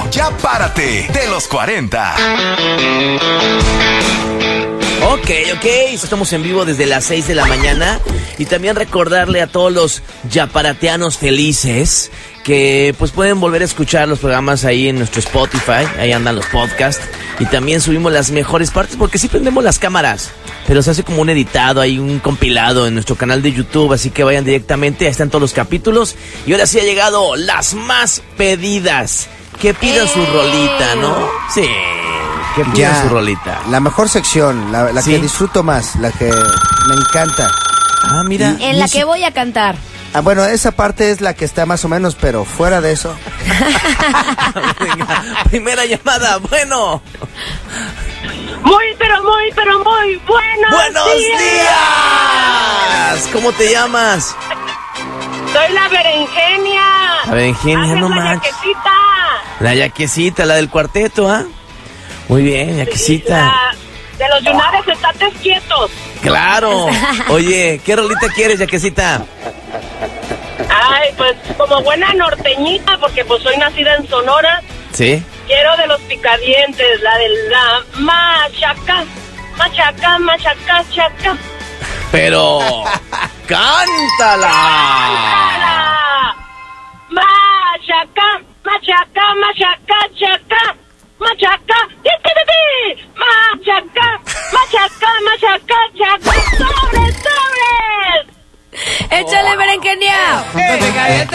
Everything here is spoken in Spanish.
Ya Párate, de los 40. Ok, estamos en vivo desde las 6 de la mañana y también recordarle a todos los yaparateanos felices que pues pueden volver a escuchar los programas ahí en nuestro Spotify, ahí andan los podcasts y también subimos las mejores partes porque sí prendemos las cámaras, pero se hace como un editado, hay un compilado en nuestro canal de YouTube, así que vayan directamente, ahí están todos los capítulos y ahora sí ha llegado las más pedidas, que pidan su rolita, ¿no? Sí. Que pidan su rolita. La mejor sección, la ¿Sí? que disfruto más, la que me encanta. Ah, mira. En la que voy a cantar. Ah, bueno, esa parte es la que está más o menos, pero fuera de eso. Venga, primera llamada, bueno. Muy buenos días. ¿Cómo te llamas? Soy la Berenjenia. La Berenjenia, no manches. La Yaquecita, la del cuarteto, ¿ah? Muy bien, Yaquecita. De los lunares estates quietos. Claro. Oye, ¿qué rolita quieres, Yaquecita? Ay, pues como buena norteñita, porque pues soy nacida en Sonora. ¿Sí? Quiero de los Picadientes, la de la machaca, chaca. Pero cántala. Machaca, chaca.